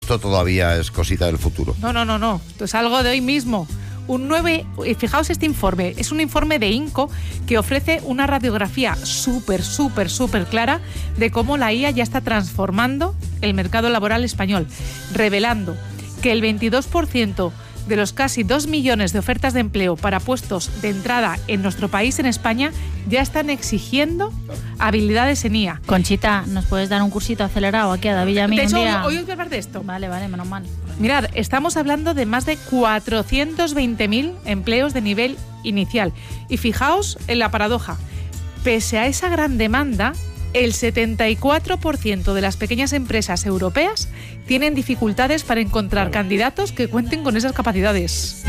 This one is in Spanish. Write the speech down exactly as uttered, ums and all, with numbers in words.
esto todavía es cosita del futuro. No, no, no, no. Esto es algo de hoy mismo. Un nueve, fijaos este informe, es un informe de INCO que ofrece una radiografía súper, súper, súper clara de cómo la I A ya está transformando el mercado laboral español, revelando que el veintidós por ciento de los casi dos millones de ofertas de empleo para puestos de entrada en nuestro país, en España, ya están exigiendo habilidades en I A. Conchita, ¿nos puedes dar un cursito acelerado aquí a David y a mí De un hecho, día? hoy os voy a hablar de esto. Vale, vale, menos mal. Mirad, estamos hablando de más de cuatrocientos veinte mil empleos de nivel inicial. Y fijaos en la paradoja. Pese a esa gran demanda, el setenta y cuatro por ciento de las pequeñas empresas europeas tienen dificultades para encontrar candidatos que cuenten con esas capacidades.